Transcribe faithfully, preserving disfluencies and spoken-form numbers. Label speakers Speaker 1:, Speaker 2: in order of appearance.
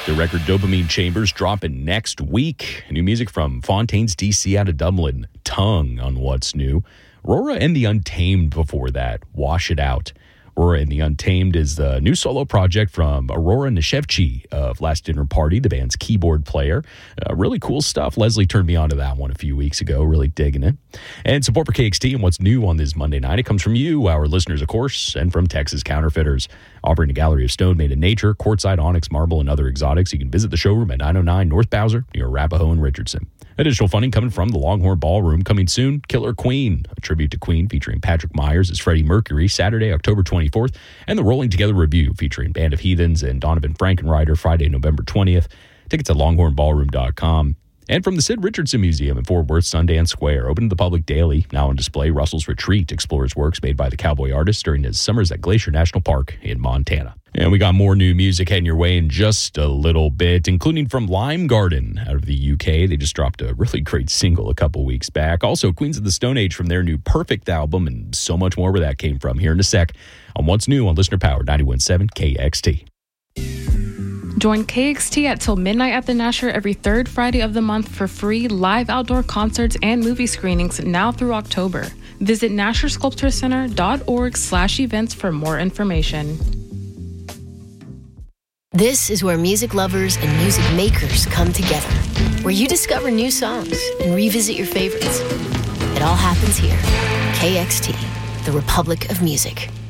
Speaker 1: The record Dopamine Chambers dropping next week. New music from Fontaines D C out of Dublin. Tongue on what's new. Aurora and the Untamed before that. Wash It Out. Aurora and the Untamed is the new solo project from Aurora Nishevchi of Last Dinner Party, the band's keyboard player. Uh, really cool stuff. Leslie turned me on to that one a few weeks ago. Really digging it. And support for K X T and what's new on this Monday night. It comes from you, our listeners, of course, and from Texas Counterfeiters. Offering a gallery of stone made in nature, quartzite, onyx, marble, and other exotics. You can visit the showroom at nine oh nine North Bowser near Arapahoe and Richardson. Additional funding coming from the Longhorn Ballroom. Coming soon, Killer Queen, a tribute to Queen featuring Patrick Myers as Freddie Mercury, Saturday, October twenty-fourth, and the Rolling Together Review featuring Band of Heathens and Donovan Frankenreiter, Friday, November twentieth. Tickets at longhorn ballroom dot com. And from the Sid Richardson Museum in Fort Worth, Sundance Square, open to the public daily. Now on display, Russell's Retreat explores works made by the cowboy artist during his summers at Glacier National Park in Montana. And we got more new music heading your way in just a little bit, including from Lime Garden out of the U K. They just dropped a really great single a couple weeks back. Also, Queens of the Stone Age from their new Perfect album, and so much more where that came from here in a sec on What's New on Listener Power ninety-one point seven K X T.
Speaker 2: Join K X T at till midnight at the Nasher every third Friday of the month for free live outdoor concerts and movie screenings now through October. Visit nasher sculpture center dot org slash events for more information.
Speaker 3: This is where music lovers and music makers come together, where you discover new songs and revisit your favorites. It all happens here. K X T, the Republic of Music.